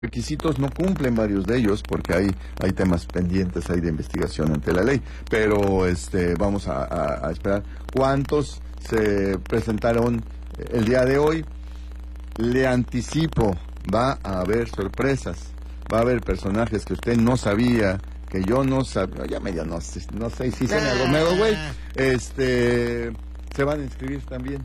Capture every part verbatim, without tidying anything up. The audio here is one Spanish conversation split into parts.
requisitos no cumplen varios de ellos porque hay hay temas pendientes ahí de investigación ante la ley, pero este vamos a, a, a esperar cuántos se presentaron el día de hoy. Le anticipo, va a haber sorpresas, va a haber personajes que usted no sabía, que yo no sabía, ya medio no sé, no sé si se me agomero, güey, este, se van a inscribir también.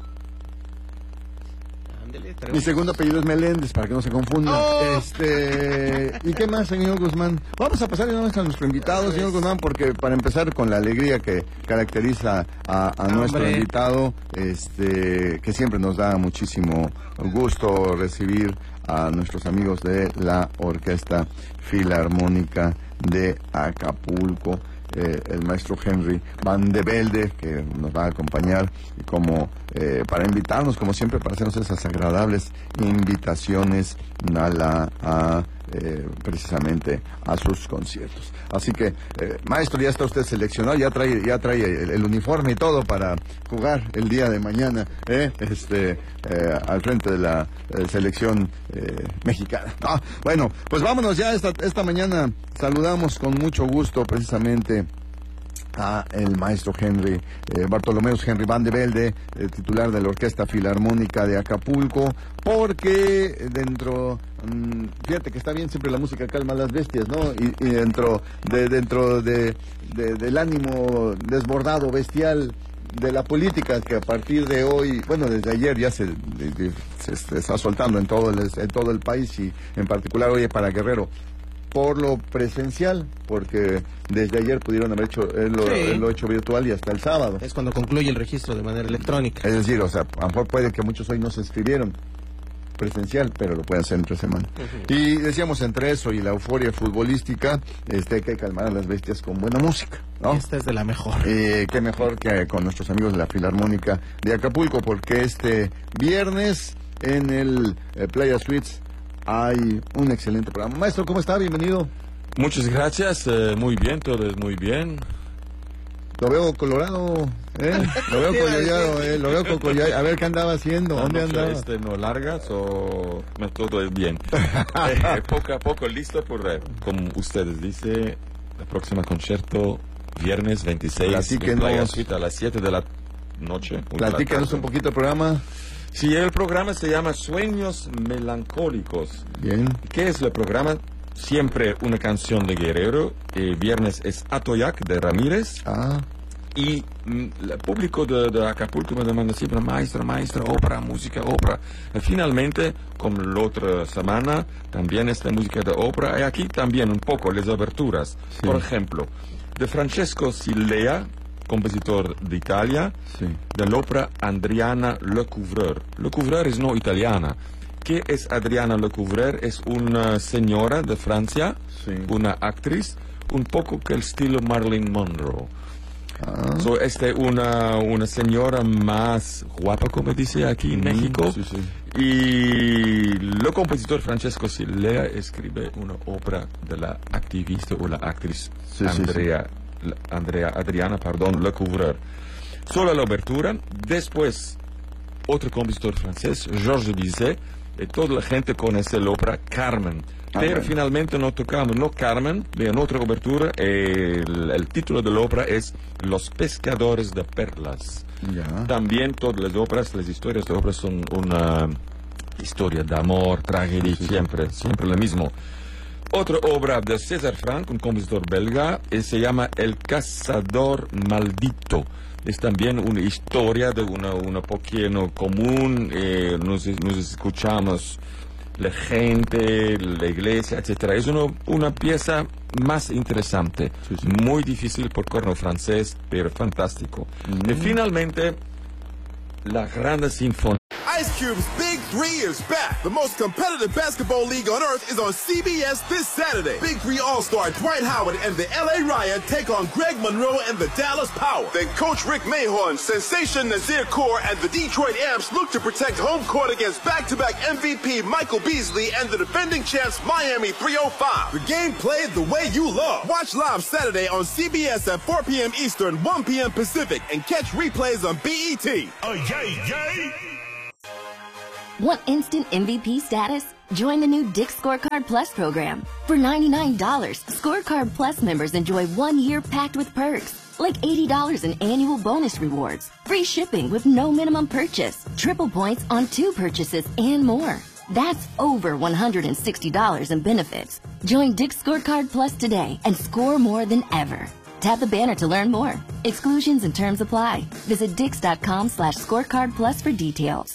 Mi segundo apellido es Meléndez, para que no se confunda. Oh. Este, ¿y qué más, señor Guzmán? Vamos a pasar de una vez a nuestro invitado, señor Guzmán, porque para empezar con la alegría que caracteriza a, a nuestro invitado, este, que siempre nos da muchísimo gusto recibir a nuestros amigos de la Orquesta Filarmónica de Acapulco. Eh, el maestro Henry Van de Velde, que nos va a acompañar como eh, para invitarnos, como siempre, para hacernos esas agradables invitaciones a la a, eh, precisamente a sus conciertos. Así que, eh, maestro, ya está usted seleccionado, ya trae ya trae el, el uniforme y todo para jugar el día de mañana, eh, este eh, al frente de la eh, selección eh, mexicana. Ah, bueno, pues vámonos ya esta esta mañana. Saludamos con mucho gusto precisamente a el maestro Henry, eh, Bartolomeus Henry Van de Velde, eh, titular de la Orquesta Filarmónica de Acapulco, porque dentro, mmm, fíjate que está bien, siempre la música calma a las bestias, ¿no? Y, y dentro de dentro de, de del ánimo desbordado, bestial de la política, que a partir de hoy, bueno, desde ayer ya se, de, de, se, se está soltando en todo el, en todo el país y en particular hoy para Guerrero, por lo presencial, porque desde ayer pudieron haber hecho él lo, sí. él lo hecho virtual y hasta el sábado. Es cuando concluye el registro de manera electrónica. Es decir, o sea, a lo mejor puede que muchos hoy no se inscribieron presencial, pero lo pueden hacer entre semana. Uh-huh. Y decíamos, entre eso y la euforia futbolística, este, hay que calmar a las bestias con buena música, ¿no? Esta es de la mejor. Eh, qué mejor que con nuestros amigos de la Filarmónica de Acapulco, porque este viernes en el eh, Playa Suites hay un excelente programa. Maestro, ¿cómo está? Bienvenido. Muchas gracias, eh, muy bien, todo es muy bien. Lo veo colorado, ¿eh? Lo veo colorado, ¿eh? Lo veo colorado. A ver qué andaba haciendo, no, ¿dónde no andaba? Este no largas o no, todo es bien. eh, poco a poco listo por, eh, como ustedes dicen, el próximo concierto, viernes veintiséis, en Playa Suite a las siete de la noche. Platícanos un poquito el programa. Sí, el programa se llama Sueños Melancólicos. Bien. ¿Qué es el programa? Siempre una canción de Guerrero. Eh, viernes es Atoyac de Ramírez. Ah. Y mm, el público de, de Acapulco me demanda siempre, maestro, maestro, ópera, música, ópera. Y finalmente, como la otra semana, también esta música de ópera. Y aquí también un poco las aberturas. Sí. Por ejemplo, de Francesco Silea, compositor de Italia, sí, de l'opera Adriana Lecouvreur. Lecouvreur es no italiana. ¿Qué es Adriana Lecouvreur? Es una señora de Francia, sí, una actriz, un poco que el estilo Marilyn Monroe. Ah. So, este una una señora más guapa, como dice aquí en mm, México. Sí, sí. Y el compositor Francesco Silea escribe una obra de la activista o la actriz sí, Andrea. Sí, sí. Andrea, Adriana, perdón, Lecouvreur. Solo la obertura. Después, otro compositor francés, Georges Bizet, y toda la gente conoce la ópera Carmen. Ah, Pero bueno, finalmente no tocamos, no Carmen, vean otra obertura. El, el título de la ópera es Los Pescadores de Perlas. Ya. También todas las óperas, las historias de óperas son una historia de amor, tragedia, sí, siempre, siempre lo mismo. Otra obra de César Franck, un compositor belga, eh, se llama El Cazador Maldito. Es también una historia de una, una poquito común, eh, nos, nos escuchamos la gente, la iglesia, etcétera. Es una, una pieza más interesante, sí, sí, muy difícil por corno francés, pero fantástico. Mm. Y finalmente, la Grande Sinfonía. Ice Cube's Big Three is back. The most competitive basketball league on earth is on C B S this Saturday. Big Three All-Star Dwight Howard and the L A Riot take on Greg Monroe and the Dallas Power. Then Coach Rick Mahorn, Sensation Nazir Kaur, and the Detroit Amps look to protect home court against back-to-back M V P Michael Beasley and the defending champs Miami three oh five. The game played the way you love. Watch live Saturday on C B S at four p.m. Eastern, one p.m. Pacific, and catch replays on B E T. Oh, yay, yay! Want instant M V P status? Join the new Dick's Scorecard Plus program. For ninety-nine dollars, Scorecard Plus members enjoy one year packed with perks, like eighty dollars in annual bonus rewards, free shipping with no minimum purchase, triple points on two purchases, and more. That's over one hundred sixty dollars in benefits. Join Dick's Scorecard Plus today and score more than ever. Tap the banner to learn more. Exclusions and terms apply. Visit dix.com slash scorecard plus for details.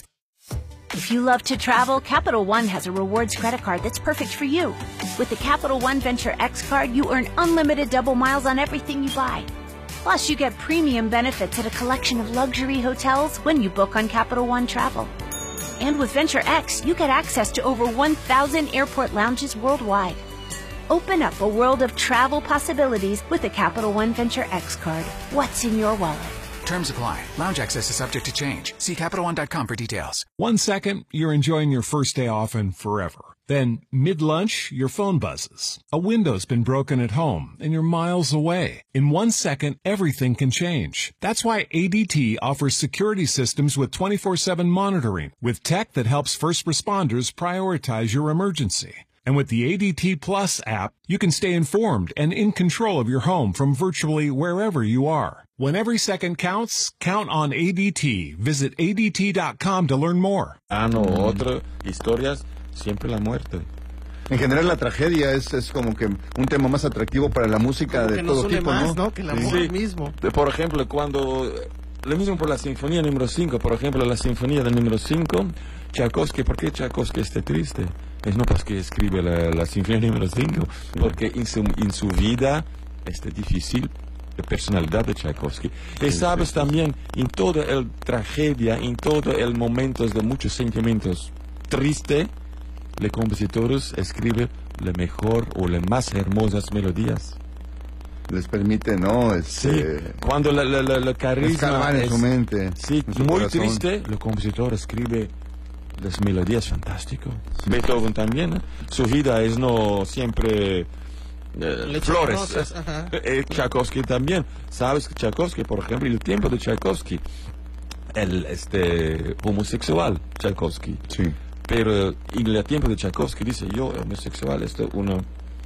If you love to travel, Capital One has a rewards credit card that's perfect for you. With the Capital One Venture X card, you earn unlimited double miles on everything you buy. Plus, you get premium benefits at a collection of luxury hotels when you book on Capital One Travel. And with Venture X, you get access to over one thousand airport lounges worldwide. Open up a world of travel possibilities with the Capital One Venture X card. What's in your wallet? Terms apply. Lounge access is subject to change. See Capital One dot com for details. One second, you're enjoying your first day off and forever. Then, mid-lunch, your phone buzzes. A window's been broken at home, and you're miles away. In one second, everything can change. That's why A D T offers security systems with twenty-four seven monitoring, with tech that helps first responders prioritize your emergency. And with the A D T Plus app, you can stay informed and in control of your home from virtually wherever you are. When every second counts, count on A D T. Visit A D T dot com to learn more. Ah, no, otras historias, siempre la muerte. En general, la tragedia es, es como que un tema más atractivo para la música Como de que nos todo une tipo, más, ¿no? ¿no? Que el amor Sí. mismo. Por ejemplo, cuando... Lo mismo por la sinfonía número cinco. Por ejemplo, la sinfonía del número cinco, Tchaikovsky, ¿por qué Tchaikovsky está triste? Es no porque escribe la, la sinfonía número cinco, porque en su, en su vida es difícil la personalidad de Tchaikovsky. Y sabes también, en toda el tragedia, en todo el momentos de muchos sentimientos tristes, los compositores escriben la mejor o las más hermosas melodías. Les permite, ¿no? Sí, Este, cuando la, la, la, la carisma escarbar en es su mente. sí, en su muy corazón. triste, el compositor escribe las melodías fantásticas. Beethoven también, ¿eh? Su vida es no siempre eh, Leche flores. rosas, ajá. Eh, Tchaikovsky también. Sabes que Tchaikovsky, por ejemplo, el tiempo de Tchaikovsky, el este homosexual Tchaikovsky. Sí. Pero en el tiempo de Tchaikovsky dice, yo homosexual, esto es una,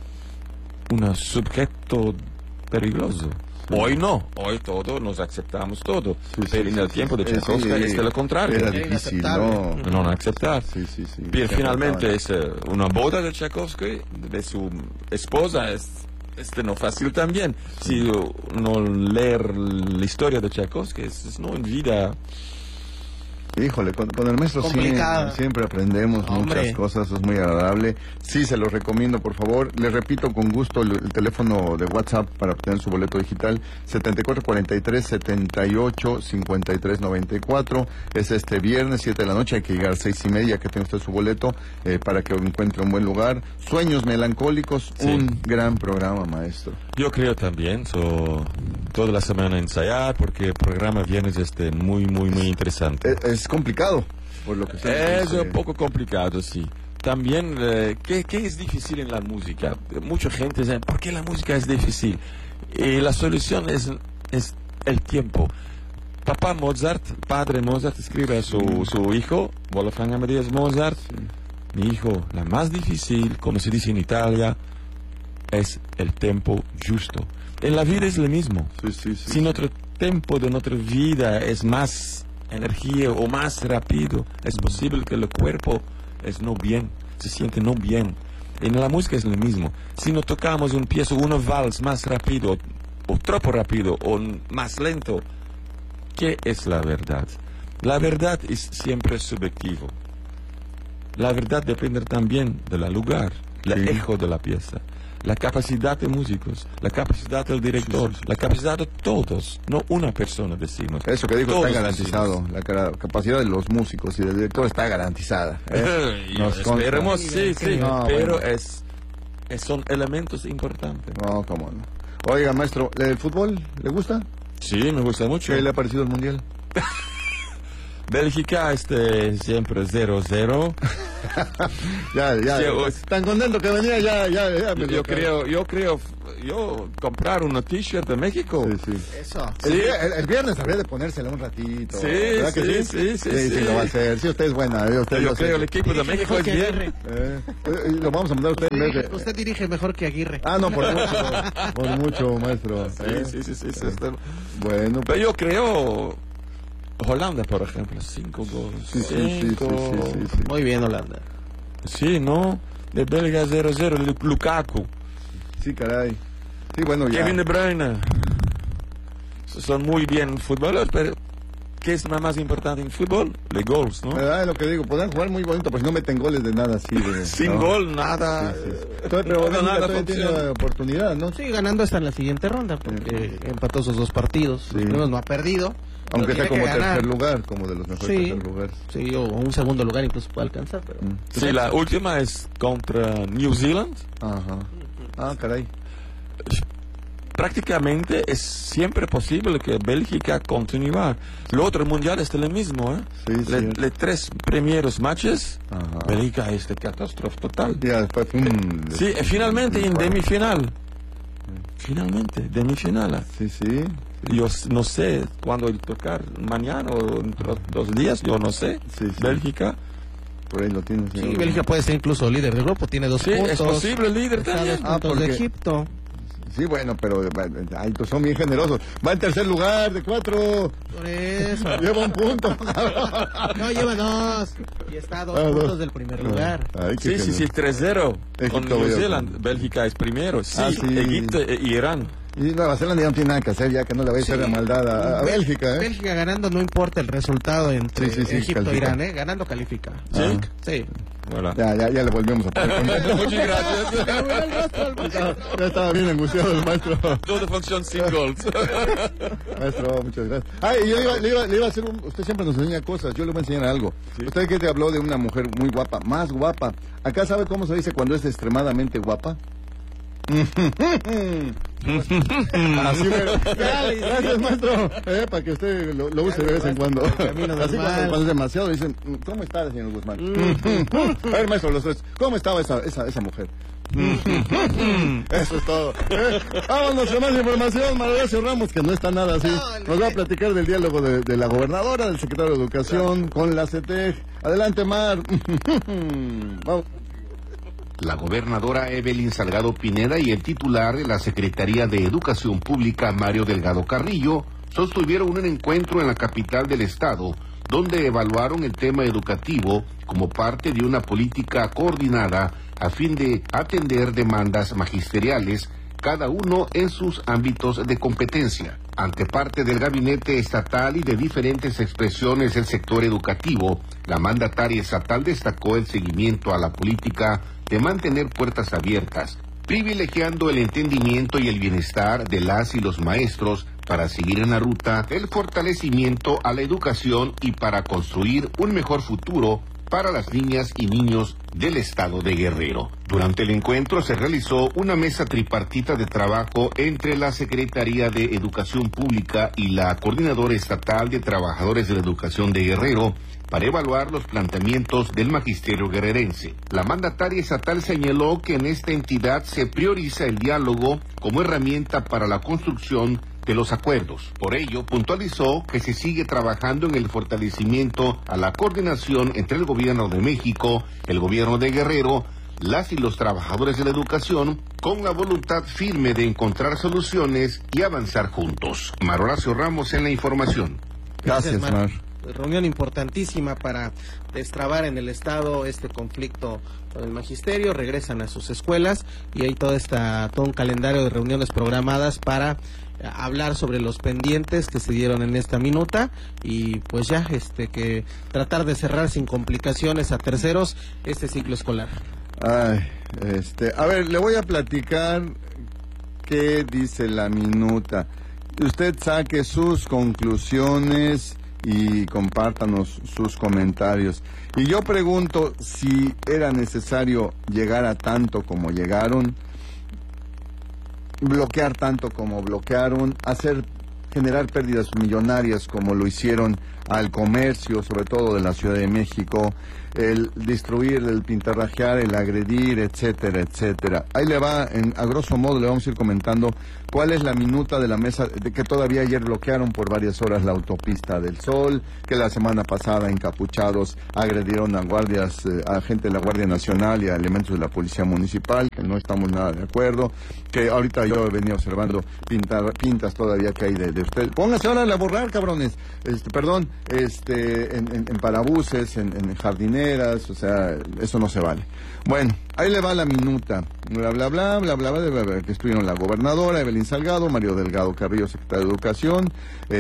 un sujeto peligroso. Hoy no, hoy todos nos aceptamos todo. Sí, sí, pero en sí, el sí, tiempo de sí, Tchaikovsky sí, es de lo contrario. Era Era difícil, inaceptable. ¿no? No aceptar. Sí, sí, sí. Pero Se finalmente aceptaban. es eh, una boda de Tchaikovsky, de su esposa, es este no fácil también. Si uh, no leer la historia de Tchaikovsky, es, es no en vida. Híjole, con, con el maestro siempre, Complicada. siempre aprendemos Hombre. muchas cosas, es muy agradable. Sí, se los recomiendo, por favor. Les repito con gusto el, el teléfono de WhatsApp para obtener su boleto digital, setenta y cuatro cuarenta y tres, setenta y ocho, cincuenta y tres noventa y cuatro. Es este viernes, siete de la noche, hay que llegar a seis y media, que tenga usted su boleto, eh, para que encuentre un buen lugar. Sueños melancólicos, Sí. un gran programa, maestro. Yo creo también, so, toda la semana ensayar, porque el programa viernes este muy, muy, muy interesante. Es, es complicado, por lo que sé. Es un poco complicado, sí. También, eh, ¿qué, ¿qué es difícil en la música? Mucha gente dice, ¿por qué la música es difícil? Y la solución es, es el tiempo. Papá Mozart, padre Mozart, escribe a su, su hijo, Wolfgang Amadeus Mozart, mi hijo, la más difícil, como se dice en Italia, es el tiempo justo. En la vida es lo mismo. Sí, sí, sí. Si nuestro tiempo de nuestra vida es más energía o más rápido, es posible que el cuerpo es no bien, se siente no bien. En la música es lo mismo. Si no tocamos un piezo, un vals más rápido, o tropo rápido, o más lento, ¿qué es la verdad? La verdad es siempre subjetivo. La verdad depende también del lugar, el Sí. eco de la pieza, la capacidad de músicos, la capacidad del director, Sí, sí, sí. la capacidad de todos, no una persona decimos. Eso que dijo Todos está garantizado. decimos. La cara- capacidad de los músicos y del director está garantizada. ¿eh? Y Nos consta. esperemos, sí, sí, No, pero bueno. es, es- son elementos importantes. No, cómo no. Oiga, maestro, ¿el fútbol le gusta? Sí, me gusta mucho. ¿Qué le ha parecido el mundial? Bélgica, este, siempre cero cero. ya, ya. Sí, o- tan contento que venía, ya, ya, ya. me Yo, yo dio- creo, yo creo, yo comprar una t-shirt de México. Sí, sí. Eso. El, el- el viernes habría de ponérsela un ratito. Sí, ¿verdad que sí, sí, sí, sí, sí. lo va a hacer. Sí, usted es buena. eh, Usted Yo lo creo el hace. equipo de México es que bien. Aguirre. Eh, eh, lo vamos a mandar a usted en vez de... Usted dirige mejor que Aguirre. Ah, no, por mucho, por mucho, maestro. eh. Sí, sí, sí, sí, sí, está- Bueno, Pero yo creo Holanda, por ejemplo, cinco goles. sí, sí, sí, sí, Cinco. sí, sí, sí. Muy bien, Holanda. Sí, ¿no? De Bélgica cero cero, Lu- Lukaku, Sí, caray. Sí, bueno, ya. Kevin De Bruyne. Son muy bien futboleros, pero ¿qué es lo más importante en fútbol? Los goles, ¿no? ¿Verdad? Es lo que digo. Podrán jugar muy bonito, pero si no meten goles de nada así. De, Sin ¿no? gol, nada. Sí, sí, sí. Entonces, pero No, Bélgica nada todavía tiene funciona. la oportunidad, ¿no? Sí, ganando hasta en la siguiente ronda, porque empató esos dos partidos. Sí. Los primeros no ha perdido. Aunque pero sea tiene como que ganar. tercer lugar, como de los mejores Sí, tercer lugares. sí, o un segundo lugar incluso puede alcanzar, pero... Sí, la última es contra New Zealand. Ajá. Ah, caray. Prácticamente es siempre posible que Bélgica continúe. El otro mundial es lo mismo, ¿eh? Sí, Le- sí. Los tres primeros matches, Ajá. Bélgica es de catástrofe total. Ya después fue un... Sí, y finalmente en demifinal. Finalmente, demifinal. Sí, sí. Yo s- no sé cuándo el tocar, mañana o dentro de dos días, yo no sé. Sí, sí. Bélgica. Por ahí lo tienes. Sí, Bélgica puede ser incluso líder del grupo, tiene dos Sí, puntos. es posible líder Está a también. dos Ah, puntos de porque- Egipto. Sí, bueno, pero ay, pues son bien generosos. Va en tercer lugar de cuatro. Por eso. Lleva un punto. No, lleva dos. Y está a dos Ah, puntos dos. del primer lugar. Ay, qué Sí, sí, sí, generoso. tres cero. Egipto, Con New voy a- Zealand, Bélgica es primero. Sí, Ah, sí. Egipto e Irán. Y Nueva Zelanda ya no tiene nada que hacer, ya que no le va a echar la maldad a, a Bélgica, ¿eh? Bélgica ganando, no importa el resultado entre Sí, sí, sí, Egipto e califica. Irán, ¿eh? Ganando califica. ¿Sí? Ah. Sí. Voilà. Ya, ya, ya le volvemos a poner contento. Muchas gracias. Ya, ya estaba bien angustiado el maestro. Todo funciona sin gols. Maestro, muchas gracias. Ay, yo le iba, le iba, le iba a hacer un... Usted siempre nos enseña cosas, yo le voy a enseñar algo. Usted que te habló de una mujer muy guapa, más guapa. ¿Acá sabe cómo se dice cuando es extremadamente guapa? Así me... Gracias, maestro. Eh, para que usted lo, lo use de vez en cuando. camino Así normal. cuando, cuando es demasiado dicen, ¿cómo está, señor Guzmán? A ver, maestro, los tres. ¿Cómo estaba esa, esa, esa mujer? Eso es todo. Eh, vámonos con más información. Mauricio Ramos, que no está nada así, nos va a platicar del diálogo de, de la gobernadora, del secretario de Educación con la C E T E G. Adelante, Mar. Vamos. La gobernadora Evelyn Salgado Pineda y el titular de la Secretaría de Educación Pública, Mario Delgado Carrillo, sostuvieron un encuentro en la capital del estado, donde evaluaron el tema educativo como parte de una política coordinada a fin de atender demandas magisteriales, cada uno en sus ámbitos de competencia. Ante parte del gabinete estatal y de diferentes expresiones del sector educativo, la mandataria estatal destacó el seguimiento a la política de mantener puertas abiertas, privilegiando el entendimiento y el bienestar de las y los maestros para seguir en la ruta del fortalecimiento a la educación y para construir un mejor futuro para las niñas y niños del estado de Guerrero. Durante el encuentro se realizó una mesa tripartita de trabajo entre la Secretaría de Educación Pública y la Coordinadora Estatal de Trabajadores de la Educación de Guerrero para evaluar los planteamientos del magisterio guerrerense. La mandataria estatal señaló que en esta entidad se prioriza el diálogo como herramienta para la construcción de los acuerdos. Por ello, puntualizó que se sigue trabajando en el fortalecimiento a la coordinación entre el gobierno de México, el gobierno de Guerrero, las y los trabajadores de la educación, con la voluntad firme de encontrar soluciones y avanzar juntos. Mar Horacio Ramos en la información. Gracias, Mar. Mar. Reunión importantísima para destrabar en el estado este conflicto con el magisterio. Regresan a sus escuelas y hay todo esta todo un calendario de reuniones programadas para eh, hablar sobre los pendientes que se dieron en esta minuta y pues ya este que tratar de cerrar sin complicaciones a terceros este ciclo escolar. Ay, este, a ver, le voy a platicar qué dice la minuta. Usted saque sus conclusiones y compártanos sus comentarios. Y yo pregunto si era necesario llegar a tanto como llegaron, bloquear tanto como bloquearon, hacer generar pérdidas millonarias como lo hicieron al comercio, sobre todo de la Ciudad de México, el destruir, el pintarrajear, el agredir, etcétera, etcétera. Ahí le va, en, a grosso modo le vamos a ir comentando cuál es la minuta de la mesa, de que todavía ayer bloquearon por varias horas la autopista del Sol, que la semana pasada encapuchados agredieron a guardias, eh, a gente de la Guardia Nacional y a elementos de la Policía Municipal, que no estamos nada de acuerdo, que ahorita yo he venido observando pintar, pintas todavía que hay de, de usted. Pónganse ahora a borrar, cabrones, este, perdón, este, en, en, en parabuses, en, en jardineras, o sea, eso no se vale. Bueno, ahí le va la minuta, bla, bla, bla, bla, bla, bla, bla, bla que estuvieron la gobernadora, Evelyn Salgado, Mario Delgado Carrillo, secretario de Educación,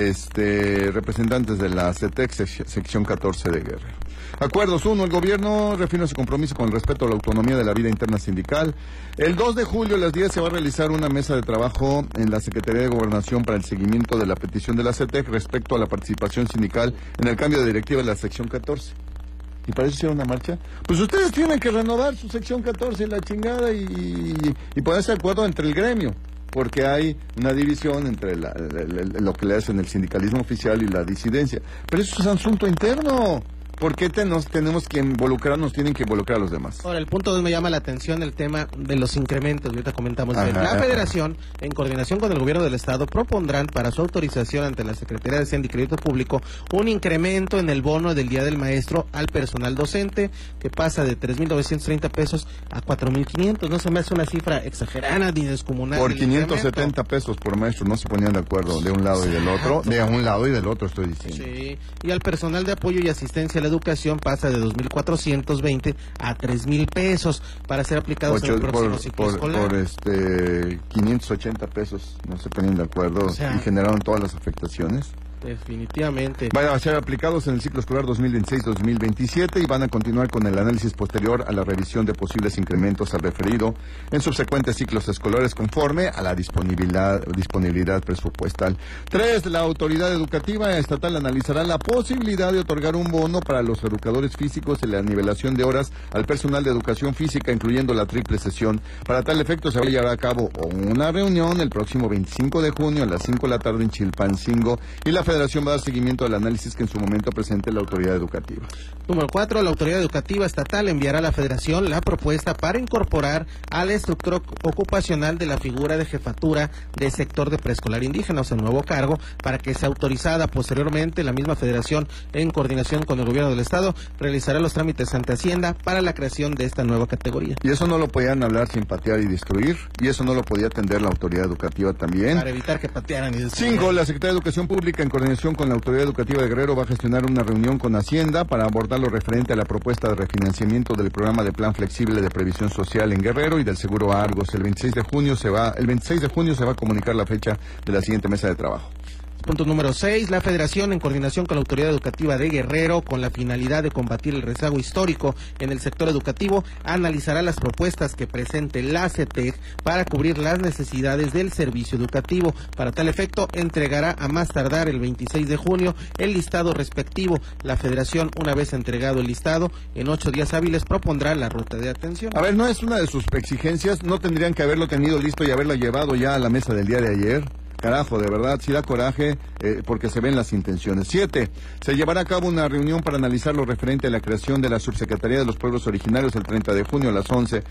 este, representantes de la C E T E C, sec sección catorce de Guerrero. Acuerdos. Uno, el gobierno refiere su compromiso con el respeto a la autonomía de la vida interna sindical. El dos de julio a las diez se va a realizar una mesa de trabajo en la Secretaría de Gobernación para el seguimiento de la petición de la C E T E C respecto a la participación sindical en el cambio de directiva de la sección catorce. ¿Y para eso hicieron una marcha? Pues ustedes tienen que renovar su sección catorce, la chingada, y, y, y ponerse de acuerdo entre el gremio, porque hay una división entre la, la, la, lo que le hacen el sindicalismo oficial y la disidencia. Pero eso es asunto interno. ¿Por qué te nos tenemos que involucrar, nos tienen que involucrar a los demás? Ahora, el punto donde me llama la atención el tema de los incrementos, ahorita comentamos. Ajá, la ajá. Federación, en coordinación con el gobierno del Estado, propondrán para su autorización ante la Secretaría de Hacienda y Crédito Público un incremento en el bono del Día del Maestro al personal docente, que pasa de tres mil novecientos treinta pesos a cuatro mil quinientos. No se me hace una cifra exagerada ni descomunal. Por quinientos setenta pesos por maestro, no se ponían de acuerdo de un lado y del otro. De un lado y del otro, estoy diciendo. Sí, y al personal de apoyo y asistencia a la educación pasa de dos mil cuatrocientos veinte a tres mil pesos para ser aplicados Ocho, en el próximo por, ciclo por, escolar. Por este quinientos ochenta pesos, no se ponían de acuerdo, o sea, y generaron todas las afectaciones. Definitivamente. Van a ser aplicados en el ciclo escolar dos mil veintiséis dos mil veintisiete y van a continuar con el análisis posterior a la revisión de posibles incrementos al referido en subsecuentes ciclos escolares conforme a la disponibilidad, disponibilidad presupuestal. Tres, la autoridad educativa estatal analizará la posibilidad de otorgar un bono para los educadores físicos en la nivelación de horas al personal de educación física, incluyendo la triple sesión. Para tal efecto se va a llevar a cabo una reunión el próximo veinticinco de junio a las cinco de la tarde en Chilpancingo y la Federación va a dar seguimiento al análisis que en su momento presente la autoridad educativa. Número cuatro, la autoridad educativa estatal enviará a la Federación la propuesta para incorporar a la estructura ocupacional de la figura de jefatura de sector de preescolar indígena, o sea, el nuevo cargo, para que sea autorizada. Posteriormente, la misma Federación, en coordinación con el gobierno del Estado, realizará los trámites ante Hacienda para la creación de esta nueva categoría. Y eso no lo podían hablar sin patear y destruir, y eso no lo podía atender la autoridad educativa también. Para evitar que patearan y destruyeran. Cinco, la Secretaría de Educación Pública, en coordinación con la Autoridad Educativa de Guerrero, va a gestionar una reunión con Hacienda para abordar lo referente a la propuesta de refinanciamiento del programa de plan flexible de previsión social en Guerrero y del seguro Argos. El veintiséis de junio se va, el veintiséis de junio se va a comunicar la fecha de la siguiente mesa de trabajo. Punto número seis, la Federación, en coordinación con la Autoridad Educativa de Guerrero, con la finalidad de combatir el rezago histórico en el sector educativo, analizará las propuestas que presente la C E T E C para cubrir las necesidades del servicio educativo. Para tal efecto, entregará a más tardar el veintiséis de junio el listado respectivo. La Federación, una vez entregado el listado, en ocho días hábiles propondrá la ruta de atención. A ver, ¿no es una de sus exigencias? ¿No tendrían que haberlo tenido listo y haberlo llevado ya a la mesa del día de ayer? Carajo, de verdad, sí da coraje eh, porque se ven las intenciones. Siete, se llevará a cabo una reunión para analizar lo referente a la creación de la Subsecretaría de los Pueblos Originarios el treinta de junio a las once.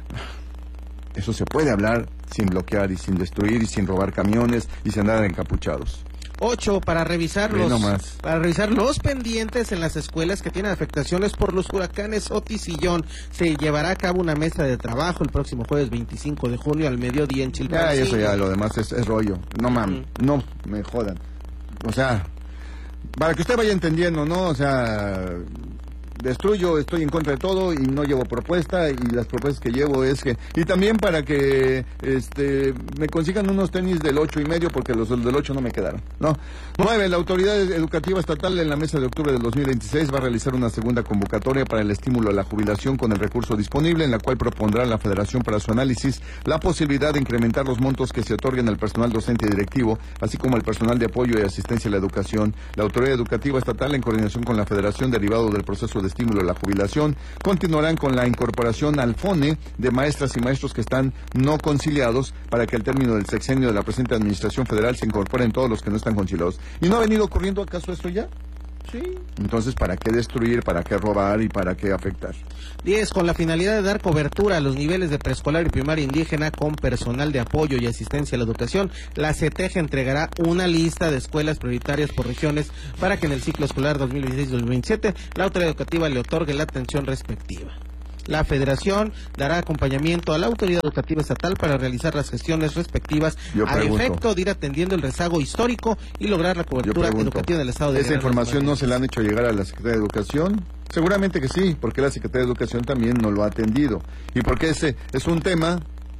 Eso se puede hablar sin bloquear y sin destruir y sin robar camiones y sin andar encapuchados. Ocho, para revisar los, para revisar los pendientes en las escuelas que tienen afectaciones por los huracanes Otis y John. Se llevará a cabo una mesa de trabajo el próximo jueves veinticinco de junio al mediodía en Chilpancingo. Ya, eso ya, lo demás es, es rollo. No mames, mm. no me jodan. O sea, para que usted vaya entendiendo, ¿no? O sea, destruyo, estoy en contra de todo y no llevo propuesta, y las propuestas que llevo es que, y también para que este me consigan unos tenis del ocho y medio porque los del ocho no me quedaron, ¿no? Nueve, la Autoridad Educativa Estatal en la mesa de octubre del dos mil veintiséis va a realizar una segunda convocatoria para el estímulo a la jubilación con el recurso disponible, en la cual propondrá a la Federación para su análisis la posibilidad de incrementar los montos que se otorguen al personal docente y directivo, así como al personal de apoyo y asistencia a la educación. La Autoridad Educativa Estatal, en coordinación con la Federación, derivado del proceso de estímulo a la jubilación. Continuarán con la incorporación al FONE de maestras y maestros que están no conciliados para que al término del sexenio de la presente Administración Federal se incorporen todos los que no están conciliados. ¿Y no ha venido ocurriendo acaso esto ya? Sí. Entonces, ¿para qué destruir, para qué robar y para qué afectar? diez. Con la finalidad de dar cobertura a los niveles de preescolar y primaria indígena con personal de apoyo y asistencia a la educación, la CETEG entregará una lista de escuelas prioritarias por regiones para que en el ciclo escolar dos mil veintiséis dos mil veintisiete la autoridad educativa le otorgue la atención respectiva. La Federación dará acompañamiento a la autoridad educativa estatal para realizar las gestiones respectivas a efecto de ir atendiendo el rezago histórico y lograr la cobertura educativa del Estado de Guerrero. ¿Esa información no se la han hecho llegar a la Secretaría de Educación? Seguramente que sí, porque la Secretaría de Educación también no lo ha atendido. Y porque ese es un tema...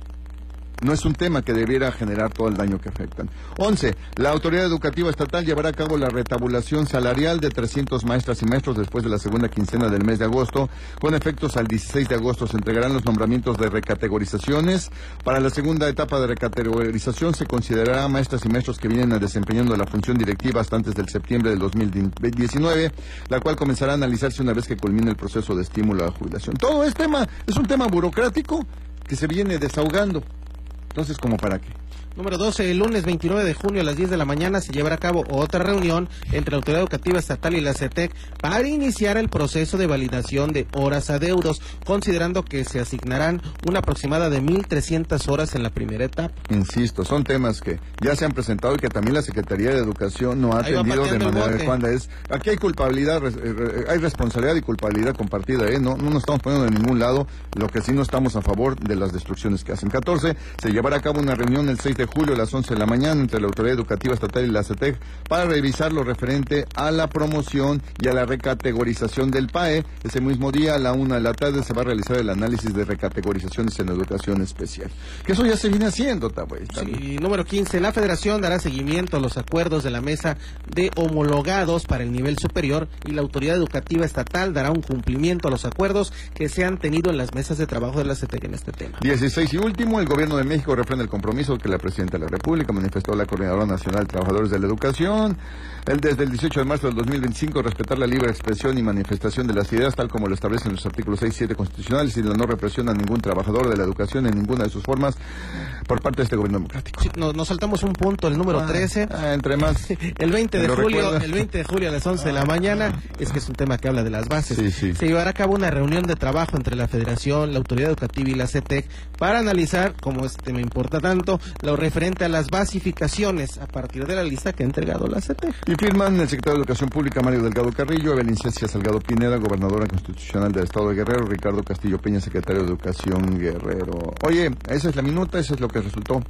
No es un tema que debiera generar todo el daño que afectan. once. La Autoridad Educativa Estatal llevará a cabo la retabulación salarial de trescientos maestras y maestros después de la segunda quincena del mes de agosto. Con efectos al dieciséis de agosto se entregarán los nombramientos de recategorizaciones. Para la segunda etapa de recategorización se considerará maestras y maestros que vienen desempeñando la función directiva hasta antes del septiembre del dos mil diecinueve, la cual comenzará a analizarse una vez que culmine el proceso de estímulo a la jubilación. Todo este tema es un tema burocrático que se viene desahogando. Entonces, ¿cómo para qué? Número doce. El lunes veintinueve de junio a las diez de la mañana se llevará a cabo otra reunión entre la Autoridad Educativa Estatal y la CETEC para iniciar el proceso de validación de horas adeudos, considerando que se asignarán una aproximada de mil trescientas horas en la primera etapa. Insisto, son temas que ya se han presentado y que también la Secretaría de Educación no ha Ahí atendido de manera adecuada. Es, aquí hay culpabilidad, hay responsabilidad y culpabilidad compartida, ¿eh? No, no nos estamos poniendo de ningún lado, lo que sí no estamos a favor de las destrucciones que hacen. catorce. Se llevará a cabo una reunión el seis de julio a las once de la mañana entre la Autoridad Educativa Estatal y la CETEC para revisar lo referente a la promoción y a la recategorización del P A E. Ese mismo día a la una de la tarde se va a realizar el análisis de recategorizaciones en educación especial. Que eso ya se viene haciendo, Tabuey. Sí, número quince. La Federación dará seguimiento a los acuerdos de la mesa de homologados para el nivel superior y la Autoridad Educativa Estatal dará un cumplimiento a los acuerdos que se han tenido en las mesas de trabajo de la CETEC en este tema. dieciséis y último, el Gobierno de México refrenda el compromiso que la Presidenta de la República manifestó la Coordinadora Nacional de Trabajadores de la Educación. El desde el dieciocho de marzo del dos mil veinticinco respetar la libre expresión y manifestación de las ideas tal como lo establecen los artículos seis y siete constitucionales y la no represión a ningún trabajador de la educación en ninguna de sus formas por parte de este gobierno democrático. Sí, nos, nos saltamos un punto, el número ah, trece. Ah, entre más. El veinte de julio, el veinte de julio a las once de la mañana, es que es un tema que habla de las bases. Sí, sí. Se llevará a cabo una reunión de trabajo entre la Federación, la Autoridad Educativa y la CETEC para analizar, como este tema importa tanto, lo referente a las basificaciones a partir de la lista que ha entregado la CETEC. Y firman el secretario de Educación Pública Mario Delgado Carrillo, Evelyn Cecia Salgado Pineda, gobernadora constitucional del Estado de Guerrero, Ricardo Castillo Peña, secretario de Educación Guerrero. Oye, esa es la minuta, eso es lo que resultó.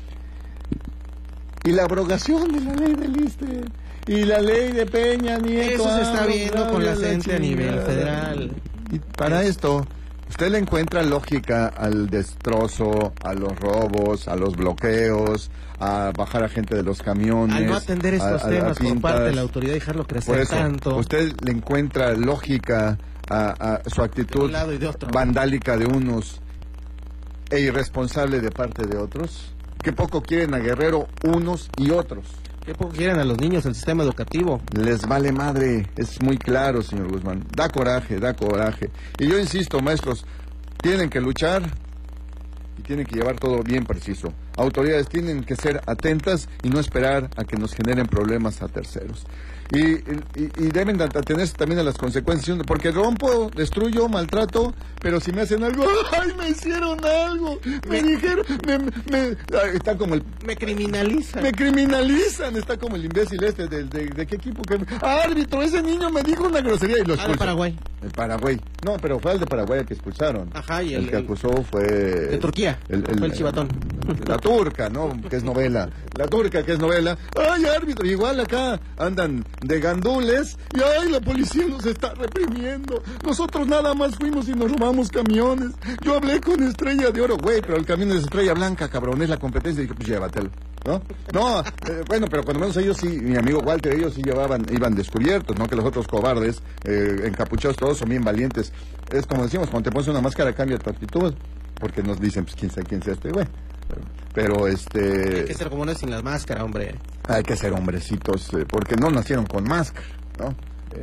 Y la abrogación de la ley del ISSSTE, y la ley de Peña Nieto. Eso se está viendo con la gente a nivel federal. Y para esto, usted le encuentra lógica al destrozo, a los robos, a los bloqueos, a bajar a gente de los camiones. Al no atender estos a, temas a por parte de la autoridad y dejarlo crecer eso, tanto. Usted le encuentra lógica a, a su actitud de de vandálica de unos e irresponsable de parte de otros. Que poco quieren a Guerrero unos y otros. ¿Qué poco quieren a los niños el sistema educativo? Les vale madre, es muy claro, señor Guzmán. Da coraje, da coraje. Y yo insisto, maestros, tienen que luchar y tienen que llevar todo bien preciso. Autoridades tienen que ser atentas y no esperar a que nos generen problemas a terceros. Y, y, y deben atenerse también a las consecuencias, porque rompo, destruyo, maltrato, pero si me hacen algo, ¡ay, me hicieron algo! Me, me dijeron, me, me, está como el... Me criminalizan. Me criminalizan, está como el imbécil este, de, de, de qué equipo, que árbitro, ese niño me dijo una grosería y lo expulsaron. Ah, de Paraguay. El Paraguay. No, pero fue el de Paraguay el que expulsaron. Ajá, y el... El que acusó fue... De Turquía, el, el, fue el chivatón. La turca, ¿no? Que es novela. La turca, que es novela. ¡Ay, árbitro! Igual acá andan de gandules y ¡ay, la policía nos está reprimiendo! Nosotros nada más fuimos y nos robamos camiones. Yo hablé con Estrella de Oro, güey, pero el camión es Estrella Blanca, cabrón, es la competencia. Y dije, pues llévatelo, ¿no? No, eh, bueno, pero cuando menos ellos sí, mi amigo Walter, ellos sí llevaban, iban descubiertos, ¿no? Que los otros cobardes, eh, encapuchados todos, son bien valientes. Es como decimos, cuando te pones una máscara cambia tu actitud, porque nos dicen, pues quién sabe quién sea este güey. Pero, pero este... Hay que ser como no es sin la máscara, hombre. Hay que ser hombrecitos, eh, porque no nacieron con máscara, ¿no? Eh,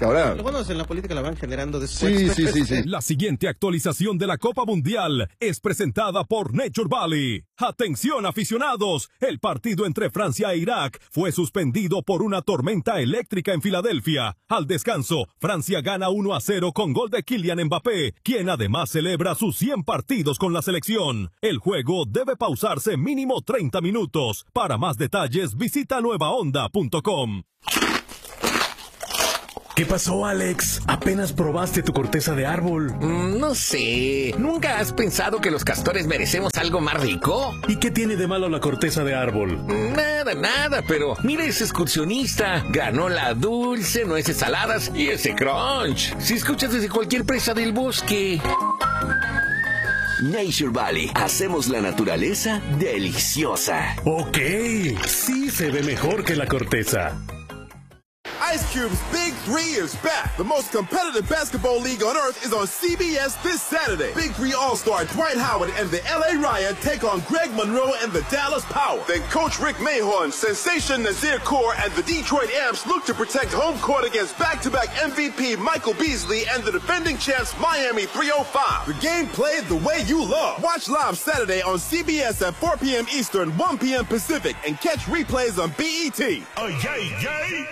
que ahora... Lo bueno es en la política la van generando después. Sí, sí, sí, sí. La siguiente actualización de la Copa Mundial es presentada por Nature Valley. Atención aficionados, el partido entre Francia e Irak fue suspendido por una tormenta eléctrica en Filadelfia. Al descanso, Francia gana uno a cero con gol de Kylian Mbappé, quien además celebra sus cien partidos con la selección. El juego debe pausarse mínimo treinta minutos. Para más detalles, visita nueva onda punto com. ¿Qué pasó, Alex? ¿Apenas probaste tu corteza de árbol? Mm, no sé. ¿Nunca has pensado que los castores merecemos algo más rico? ¿Y qué tiene de malo la corteza de árbol? Nada, nada, pero mira ese excursionista. Granola dulce, nueces saladas y ese crunch. Si escuchas desde cualquier presa del bosque. Nature Valley. Hacemos la naturaleza deliciosa. Ok, sí se ve mejor que la corteza. Ice Cube's Big Three is back. The most competitive basketball league on earth is on C B S this Saturday. Big Three All-Star Dwight Howard and the L A Riot take on Greg Monroe and the Dallas Power. Then Coach Rick Mahorn, Sensation Nazir Kaur, and the Detroit Amps look to protect home court against back-to-back M V P Michael Beasley and the defending champs Miami three oh five. The game played the way you love. Watch live Saturday on C B S at four p.m. Eastern, one p.m. Pacific, and catch replays on B E T. Oh, yay, yay!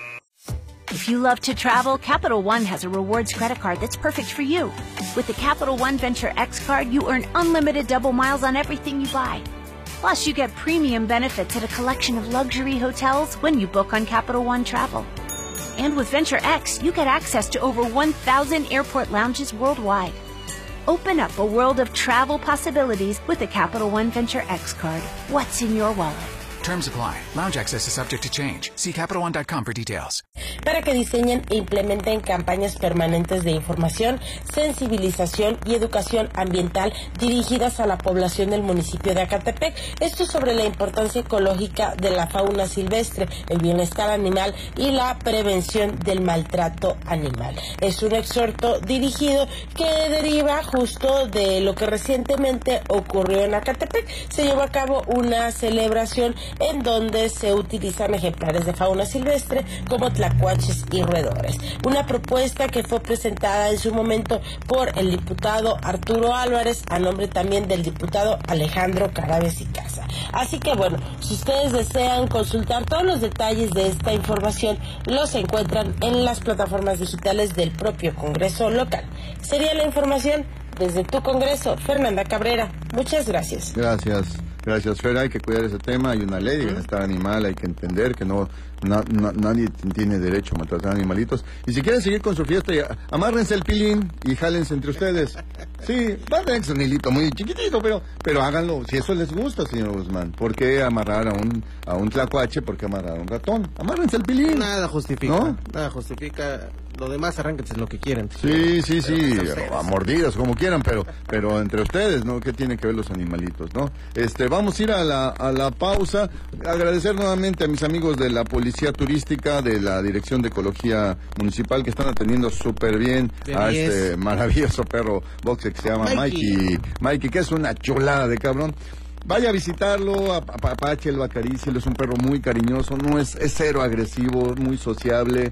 If you love to travel, Capital One has a rewards credit card that's perfect for you. With the Capital One Venture X card, you earn unlimited double miles on everything you buy. Plus, you get premium benefits at a collection of luxury hotels when you book on Capital One Travel. And with Venture X, you get access to over one thousand airport lounges worldwide. Open up a world of travel possibilities with the Capital One Venture X card. What's in your wallet? Terms apply. Lounge access is subject to change. See Capital One dot com for details. Para que diseñen e implementen campañas permanentes de información, sensibilización y educación ambiental dirigidas a la población del municipio de Acatepec. Esto sobre la importancia ecológica de la fauna silvestre, el bienestar animal y la prevención del maltrato animal. Es un exhorto dirigido que deriva justo de lo que recientemente ocurrió en Acatepec. Se llevó a cabo una celebración en donde se utilizan ejemplares de fauna silvestre como tlacuaches y roedores. Una propuesta que fue presentada en su momento por el diputado Arturo Álvarez, a nombre también del diputado Alejandro Caraves y Casa. Así que bueno, si ustedes desean consultar todos los detalles de esta información, los encuentran en las plataformas digitales del propio Congreso local. Sería la información desde tu Congreso. Fernanda Cabrera, muchas gracias. Gracias. Gracias, Fer. Hay que cuidar ese tema. Hay una ley de bienestar animal. Hay que entender que no, na, na, nadie tiene derecho a maltratar animalitos. Y si quieren seguir con su fiesta, ya, amárrense el pilín y jálense entre ustedes. Sí, van a un hilito muy chiquitito, pero pero háganlo. Si eso les gusta, señor Guzmán. ¿Por qué amarrar a un a un tlacuache? ¿Por qué amarrar a un ratón? Amárrense el pilín. Nada justifica. ¿No? Nada justifica. Lo demás, arránquense lo que quieren. Sí, sí, sí, a mordidas, como quieran, pero pero entre ustedes, ¿no? ¿Qué tienen que ver los animalitos, no? Este, vamos a ir a la, a la pausa. Agradecer nuevamente a mis amigos de la Policía Turística, de la Dirección de Ecología Municipal, que están atendiendo súper bien de a diez. este maravilloso perro boxe que se llama Mikey. Mikey. Mikey, que es una chulada de cabrón. Vaya a visitarlo, apapáchelo, acarícielo, es un perro muy cariñoso, no es, es cero agresivo, muy sociable.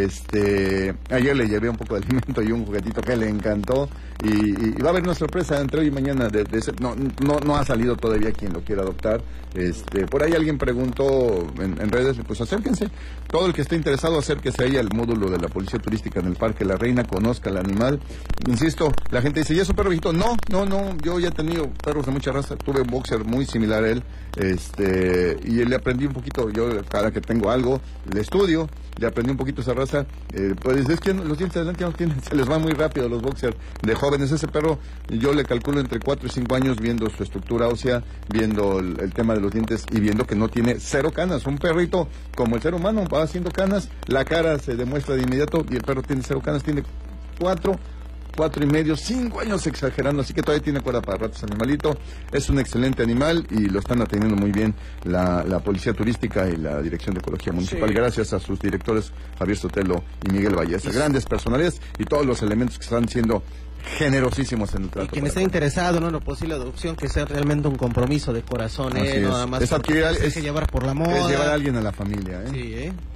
Este, ayer le llevé un poco de alimento y un juguetito que le encantó. Y, y, y va a haber una sorpresa entre hoy y mañana. De, de ese, no, no, no ha salido todavía quien lo quiera adoptar. Este, por ahí alguien preguntó en, en redes, pues acérquense. Todo el que esté interesado, acérquese ahí al módulo de la Policía Turística en el Parque La Reina, conozca el animal. Insisto, la gente dice, ¿y es un perro viejito? No, no, no, yo ya he tenido perros de mucha raza, tuve un boxer muy similar a él, este, y le aprendí un poquito, yo cada que tengo algo, le estudio, le aprendí un poquito esa raza, eh, pues es que los dientes adelante no tienen, se les va muy rápido a los boxers de jóvenes. Ese perro yo le calculo entre cuatro y cinco años viendo su estructura ósea, viendo el, el tema de los dientes y viendo que no tiene cero canas. Un perrito como el ser humano va haciendo canas, la cara se demuestra de inmediato y el perro tiene cero canas, tiene cuatro cuatro y medio, cinco años exagerando, así que todavía tiene cuerda para ratos animalito. Es un excelente animal y lo están atendiendo muy bien la, la Policía Turística y la Dirección de Ecología Municipal, sí. Gracias a sus directores Javier Sotelo y Miguel Valleza, grandes personalidades y todos los elementos que están siendo generosísimos en el trato. Y quien esté interesado en una posible adopción, que sea realmente un compromiso de corazón, Así eh, es. nada más Es adquirir, es, es que llevar por la moda. Es llevar a alguien a la familia, ¿eh? Sí, ¿eh?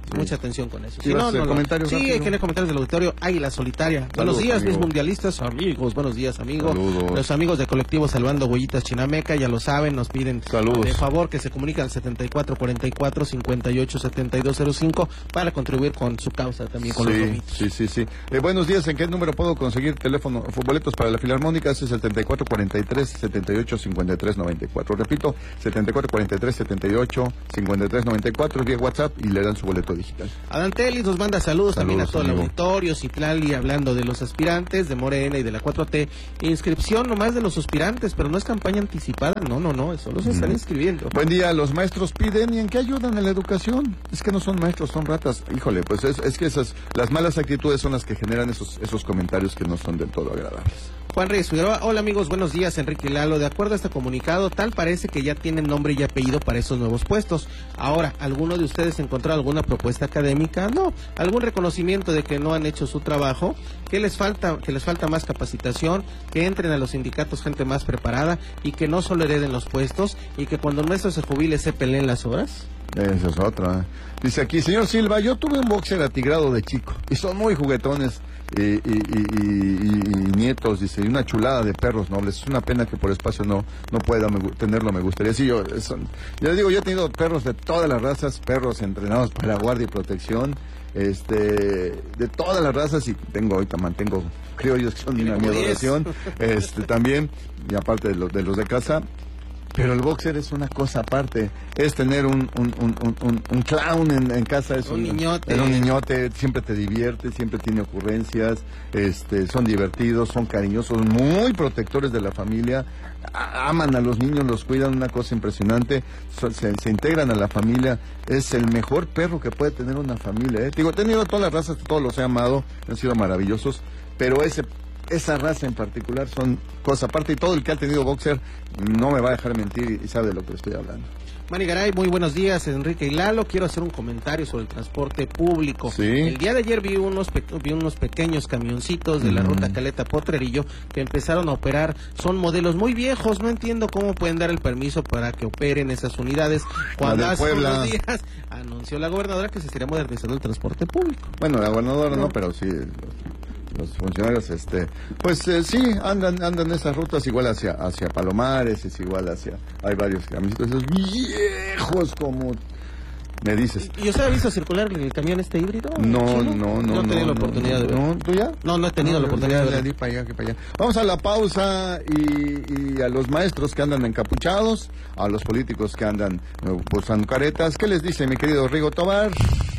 Sí. Mucha atención con eso. ¿Sí Si vas no, a hacer no, comentarios sí, rápido? hay que leer comentarios del auditorio. Águila Solitaria. Saludos, buenos días, amigo. mis mundialistas amigos. Buenos días, amigos. Saludos. Los amigos de colectivo Salvando Huellitas Chinameca, ya lo saben, nos piden Saludos. de favor que se comuniquen al setenta y cuatro cuarenta y cuatro cincuenta y ocho setenta y dos cero cinco para contribuir con su causa también con sí, los lomitos. Sí, sí, sí. Eh, buenos días, ¿en qué número puedo conseguir teléfono, boletos para la Filarmónica? Es setenta y cuatro cuarenta y tres setenta y ocho cincuenta y tres noventa y cuatro. Repito, setenta y cuatro cuarenta y tres setenta y ocho cincuenta y tres noventa y cuatro vía WhatsApp y le dan su boleto digital. Adán Telis nos manda saludos, Saludos, también a todo amigo. el auditorio. Citlali hablando de los aspirantes de Morena y de la cuatro T. Inscripción nomás de los aspirantes, pero no es campaña anticipada. No, no, no, solo se están Mm. inscribiendo. Buen día, los maestros piden, ¿y en qué ayudan en la educación? Es que no son maestros, son ratas. Híjole, pues es, es que esas, las malas actitudes son las que generan esos, esos comentarios que no son del todo agradables. Juan Reyes Figueroa, hola amigos, buenos días, Enrique y Lalo. De acuerdo a este comunicado, tal parece que ya tienen nombre y apellido para esos nuevos puestos. Ahora, ¿alguno de ustedes encontró alguna propuesta académica? No. ¿Algún reconocimiento de que no han hecho su trabajo? ¿Que les falta, que les falta más capacitación? ¿Que entren a los sindicatos gente más preparada? ¿Y que no solo hereden los puestos? ¿Y que cuando el maestro se jubile se peleen las horas? Esa es otra. Dice aquí, señor Silva, yo tuve un boxer atigrado de chico y son muy juguetones y, y, y, y, y nietos, dice, y una chulada de perros nobles. Es una pena que por espacio no no pueda me, tenerlo, me gustaría. Sí, yo, son, yo les digo, yo he tenido perros de todas las razas, perros entrenados para guardia y protección, este, de todas las razas, y tengo ahorita mantengo criollos que son una mi adoración, este, también, y aparte de los de los de casa. Pero el boxer es una cosa aparte. Es tener un, un, un, un, un clown en, en casa. Es un, un niñote. Es un niñote, siempre te divierte, siempre tiene ocurrencias, este, son divertidos, son cariñosos, muy protectores de la familia, a- aman a los niños, los cuidan, una cosa impresionante, so- se, se integran a la familia. Es el mejor perro que puede tener una familia. ¿eh? Digo, he tenido todas las razas, todos los he amado, han sido maravillosos, pero ese... Esa raza en particular son cosas aparte, y todo el que ha tenido boxer no me va a dejar mentir y sabe de lo que estoy hablando. Manny Garay, muy buenos días, Enrique y Lalo. Quiero hacer un comentario sobre el transporte público. Sí. El día de ayer vi unos pe- vi unos pequeños camioncitos de la Mm. ruta Caleta Potrerillo que empezaron a operar. Son modelos muy viejos, no entiendo cómo pueden dar el permiso para que operen esas unidades. Cuando La de hace Puebla. unos días anunció la gobernadora que se estaría modernizando el transporte público. Bueno, la gobernadora no, pero sí, los, los funcionarios, este, pues eh, sí, andan andan esas rutas igual hacia hacia Palomares, es igual hacia, hay varios camioncitos esos viejos como me dices. ¿Y usted ha visto circular el camión este híbrido? No, chino? no, no, No he tenido no, la oportunidad no, de ver. no, ¿tú ya? No, no he tenido la yo oportunidad ya de le ver. di para allá, que para allá. Vamos a la pausa y, y a los maestros que andan encapuchados, a los políticos que andan eh, usando caretas. ¿Qué les dice mi querido Rigo Tobar?